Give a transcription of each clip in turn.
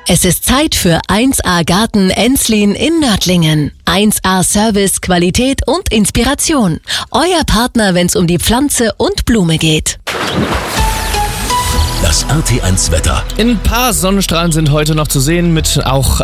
Es ist Zeit für 1A Garten Enslin in Nördlingen. 1A Service, Qualität und Inspiration. Euer Partner, wenn es um die Pflanze und Blume geht. Das RT1 Wetter. Ein paar Sonnenstrahlen sind heute noch zu sehen, mit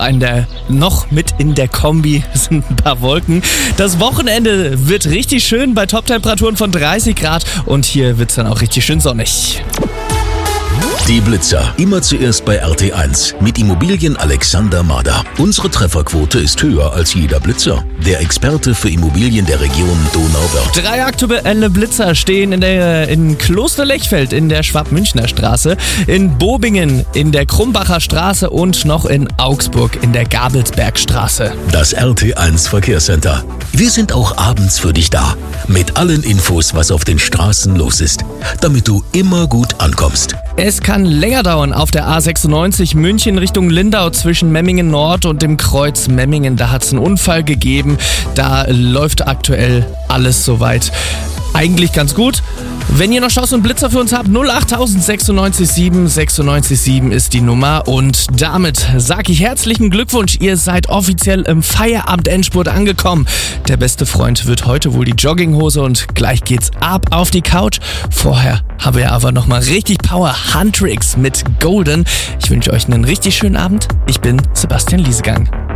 in der Kombi sind ein paar Wolken. Das Wochenende wird richtig schön bei Top-Temperaturen von 30 Grad und hier wird es dann auch richtig schön sonnig. Die Blitzer. Immer zuerst bei RT1 mit Immobilien Alexander Mader. Unsere Trefferquote ist höher als jeder Blitzer. Der Experte für Immobilien der Region Donauwörth. 3 aktuelle Blitzer stehen in Kloster-Lechfeld in der Schwab-Münchner Straße, in Bobingen in der Krumbacher Straße und noch in Augsburg in der Gabelsbergstraße. Das RT1 Verkehrscenter. Wir sind auch abends für dich da. Mit allen Infos, was auf den Straßen los ist. Damit du immer gut ankommst. Es kann länger dauern auf der A96 München Richtung Lindau zwischen Memmingen Nord und dem Kreuz Memmingen. Da hat es einen Unfall gegeben. Da läuft aktuell alles soweit eigentlich ganz gut. Wenn ihr noch Chance und Blitzer für uns habt, 08000 967 ist die Nummer. Und damit sage ich herzlichen Glückwunsch. Ihr seid offiziell im Feierabend-Endspurt angekommen. Der beste Freund wird heute wohl die Jogginghose und gleich geht's ab auf die Couch. Vorher haben wir aber nochmal richtig Power Handtricks mit Golden. Ich wünsche euch einen richtig schönen Abend. Ich bin Sebastian Liesegang.